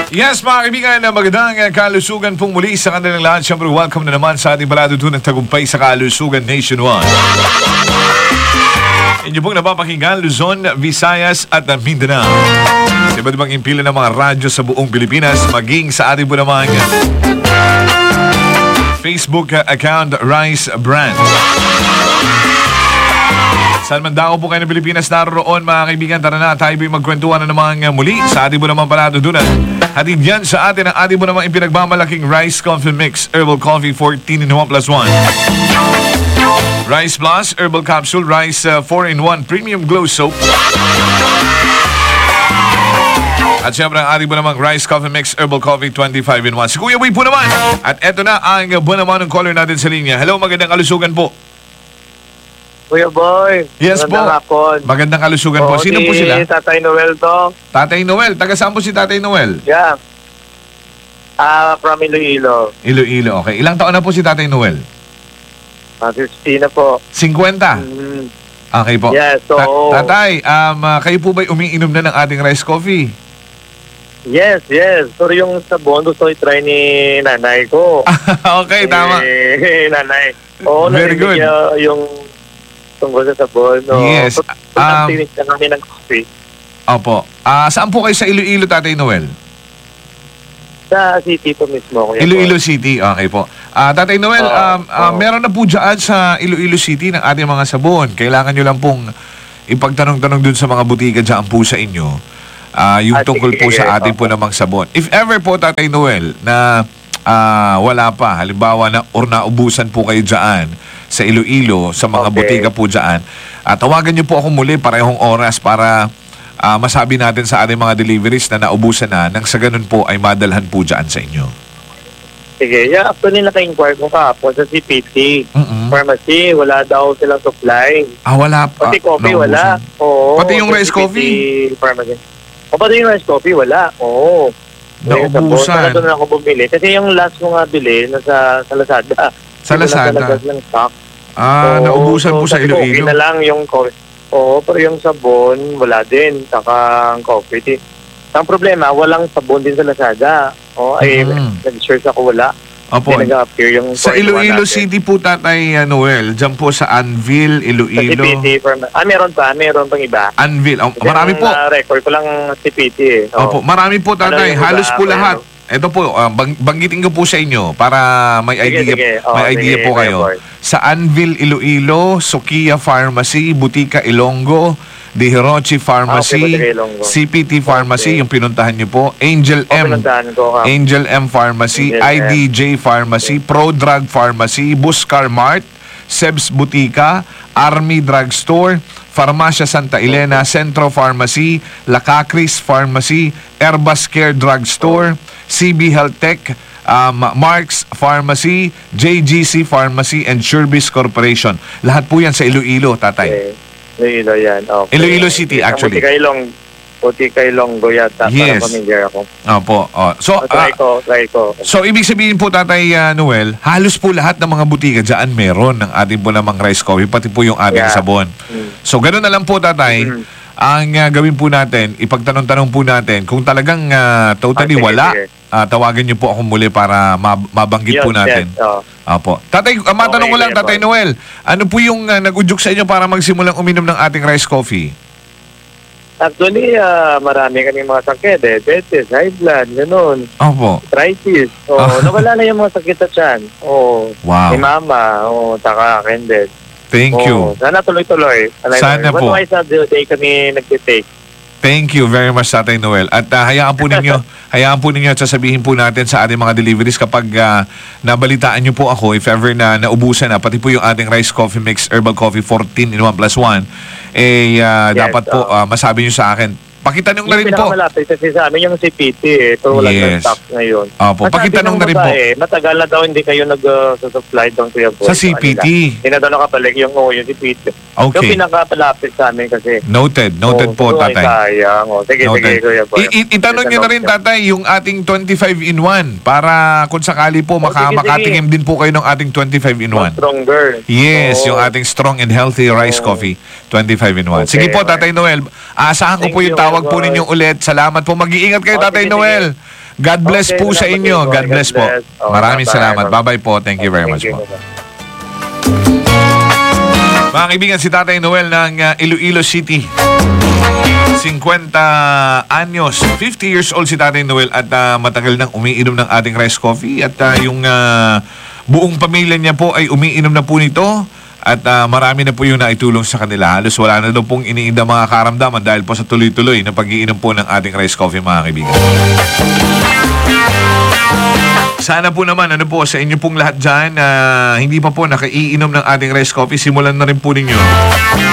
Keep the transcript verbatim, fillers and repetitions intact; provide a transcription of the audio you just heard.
Yes, mga kaibigan, magandang kalusugan pong muli sa kanilang lahat. Siyempre, welcome na naman sa ating palatuntunang tagumpay sa kalusugan nationwide. Inyo pong napapakinggan, Luzon, Visayas at Mindanao. Iba't ibang impila ng mga radyo sa buong Pilipinas, maging sa ating po namang Facebook account, Rice Brand. Saan man dako po kayo ng Pilipinas naroon, mga kaibigan, tara na, tayo ba'y magkwentuhan na naman muli sa ating po naman palatuntunan. Hatid yan sa atin ang ating po naman ipinagmamalaking Rice Coffee Mix Herbal Coffee fourteen in one plus one. Rice Plus Herbal Capsule, Rice uh, four in one Premium Glow Soap. At syempre ang ating po namang Rice Coffee Mix Herbal Coffee twenty-five in one. Si Kuya Boy po naman. At eto na ang buwan naman ng caller natin sa linya. Hello, magandang kalusugan po. Kuya Boy. Yes po. Hapon. Magandang kalusugan Oo, po. Sino si po sila? Tatay Noel to. Tatay Noel. Taga saan po si Tatay Noel? Yeah. Ah, from Iloilo. Iloilo. Okay. Ilang taon na po si Tatay Noel? Ah, fifty na po. fifty? Mm. Okay po. Yes, so... Ta- tatay, um, uh, kayo po ba'y umiinom na ng ating rice coffee? Yes, yes. So yung sabon, gusto i-try ni nanay ko. Okay, tama. Eh, nanay. Oo, Very narinig good. niya yung tungkol sa sabon. No? Yes. So, Um, tinis na kami ng coffee. Opo. Ah, saan po kayo sa Iloilo, Tatay Noel? Sa city po mismo. Kuya Iloilo Boy. City. Okay po. Ah, Tatay Noel, Oo, um, ah, oo. meron na po dyan sa Iloilo City ng ating mga sabon. Kailangan nyo lang pong ipagtanong-tanong dun sa mga butika dyan po sa inyo. Ah, yung Ah, tungkol sige, po sige. sa ating po namang sabon. If ever po, Tatay Noel, na ah, wala pa, halimbawa na or naubusan po kayo dyan sa Iloilo, sa mga Okay. butika po dyan, at tawagan nyo po ako muli parehong oras para ah, masabi natin sa ating mga deliveries na naubusan na, nang sa ganun po ay madalhan po dyan sa inyo. Sige. Yeah, actually, naka-inquire ko kahapon sa C P T. Mm-mm. Pharmacy, wala daw silang supply. Ah, wala pa. Pati coffee, Naubusan. wala. Oo. Pati yung sa rice C P T coffee? Pharmacy. O pati yung rice coffee, wala. Oo. Naubusan. Saka doon ako bumili. Kasi yung last mo nga bili, nasa sa Lazada. Sa Hindi ko Lazada? na talaga ng stock. Ah, Oo, naubusan so po sa sabi ko, Okay Iloilo. na lang yung coffee. Oo, pero yung sabon, wala din. Saka ang coffee. Di- Ang problema, walang sabon din sa Lazada. O, ay, Mm. nag-search ako, wala. Opo. Hindi nag-appear yung Sa four in one Iloilo natin. City po, Tatay uh, Noel, dyan po sa Anvil, Sa C P Iloilo. T. Pharma- Ah, meron pa. Meron pang iba. Anvil. Oh, Kasi marami ang, po. ah, record ko lang C P T eh. Oo. Opo, marami po, Tatay. Ano yung Halos iba? po Ano? lahat. Ito po, uh, bang, banggitin ko po sa inyo para may Sige, idea, sige. Oo, may idea sige, po Kuya kayo. Boy. Sa Anvil, Iloilo, Sukiya Pharmacy, Butika Ilonggo, De Hirochi Pharmacy, Ah, okay, Butika Ilonggo. C P T Pharmacy, Okay. yung pinuntahan niyo po, Angel O, M. pinuntahan ko. ah. Angel M Pharmacy, Angel I D J Pharmacy, Pro Drug Pharmacy, Buscar Mart, Sebs Butika, Army Drug Store, Farmacia Santa Elena, Centro Pharmacy, Lacacris Pharmacy, Herbas Care Drug Store, C B Health Tech, um, Marks Pharmacy, J G C Pharmacy, and Surebis Corporation. Lahat po yan sa Iloilo, Tatay. Okay. Iloilo yan. Okay. Iloilo City, actually. Buti kay Long, buti kay Longgo yata. Yes. Para familiar ako. Opo. Oh. So, So, try ah, ko, try ko. So, ibig sabihin po, Tatay uh, Noel, halos po lahat ng mga butika dyan meron ng ating po namang rice coffee, pati po yung ating Yeah. sabon. Mm. So, ganoon na lang po, Tatay. Mm. Ang uh, gawin po natin, ipagtanong-tanong po natin, kung talagang uh, totally Ah, sige, wala, sige. uh, tawagan niyo po ako muli para mab- mabanggit po Yun, natin. yes, oo. Opo. Tatay, uh, matanong Okay, ko lang, Kuya Tatay Boy. Noel, ano po yung uh, nag-udyok sa inyo para magsimulang uminom ng ating rice coffee? Actually, ah, marami kaming mga sakit. Diabetes, high blood, ganun. Opo. Arthritis. Oh, Ah. nawala na yung mga sakit sa tiyan. Oh, Wow. ni mama. Oh, taka akin din. Thank you. Oh, sana tuloy-tuloy. Sana po. One twice a day kami nag-take. Thank you very much, Tatay Noel. At uh, hayaan po ninyo, hayaan po ninyo at sasabihin po natin sa ating mga deliveries kapag uh, nabalitaan nyo po ako, if ever na naubusan na, pati po yung ating Rice Coffee Mix Herbal Coffee fourteen in one plus one, eh uh, Yes, dapat po oo. uh, masabi nyo sa akin. Pakitanong na rin Yung po. pinakamalapit kasi sa amin yung C P T eh. Ito wala Yes. ng stock ngayon. Opo, Masabi pakitanong ng na rin po. babae, matagal na daw hindi kayo nag-supply uh, doon Kuya Boy. Sa C P T. Hindi na daw nakabalik yung, oh, yung C P T. Yung Okay. pinakapalapit sa amin kasi. Noted. Noted Oh, po, so, ay, Tatay. sayang. Oh, sige, sige, Noted. Kuya Boy. I- i- itanong nyo na rin, Tatay, yung ating twenty-five in one para kung sakali po maka- sige, sige. makatingin din po kayo ng ating twenty-five in one. Stronger. Yes, Oo. yung ating strong and healthy rice Oo. coffee, twenty-five in one. Okay, Sige po, okay. Tatay Noel. Asahan ko Thank po yung you, tawag po bye-bye. ninyong ulit. Salamat po. Mag-iingat kayo, Oh, Tatay sige, Noel. God bless Okay, po sa salamat inyo. din po. God bless po. Oh, Maraming bye-bye. salamat. Bye-bye po. Thank you very much Thank you. po. Mga kaibigan, si Tatay Noel ng uh, Iloilo City. fifty anyos. fifty years old si Tatay Noel at uh, matagal nang umiinom ng ating rice coffee. At uh, yung uh, buong pamilya niya po ay umiinom na po nito. At uh, marami na po yung naitulong sa kanila. Halos wala na daw pong iniinda mga karamdaman dahil po sa tuloy-tuloy na pag-iinom po ng ating rice coffee, mga kaibigan. Sana po naman, ano po, sa inyo pong lahat dyan, uh, hindi pa po nakaiinom ng ating rice coffee, simulan na rin po ninyo